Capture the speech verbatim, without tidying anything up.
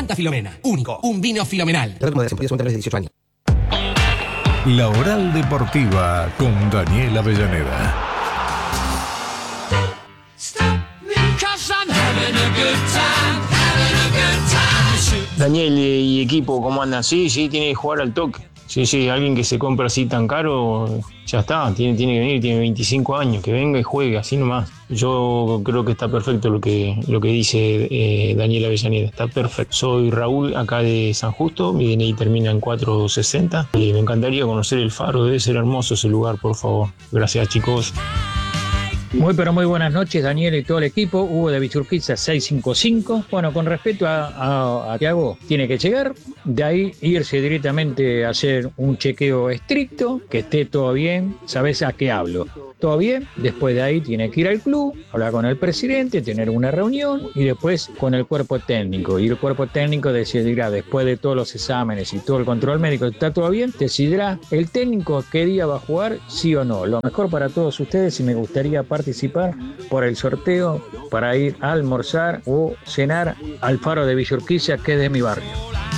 Santa Filomena. Único. Un vino filomenal. dieciocho años. La Oral Deportiva con Daniel Avellaneda. Daniel y equipo, ¿cómo andan? Sí, sí, tiene que jugar al toque. Sí, sí, alguien que se compra así tan caro, ya está, tiene, tiene que venir, tiene veinticinco años, que venga y juegue, así nomás. Yo creo que está perfecto lo que, lo que dice eh, Daniel Avellaneda, está perfecto. Soy Raúl, acá de San Justo, mi D N I termina en cuatrocientos sesenta. Y me encantaría conocer el Faro, debe ser hermoso ese lugar, por favor. Gracias, chicos. Muy pero muy buenas noches, Daniel y todo el equipo. Hugo de Bichurquiza seiscientos cincuenta y cinco. Bueno, con respecto a, a, a Thiago, tiene que llegar, de ahí irse directamente a hacer un chequeo estricto, que esté todo bien, sabes a qué hablo. Todo bien, después de ahí tiene que ir al club, hablar con el presidente, tener una reunión y después con el cuerpo técnico. Y el cuerpo técnico decidirá, después de todos los exámenes y todo el control médico, está todo bien, decidirá el técnico qué día va a jugar, sí o no. Lo mejor para todos ustedes, y me gustaría participar por el sorteo para ir a almorzar o cenar al Faro de Villa Urquiza, que es de mi barrio.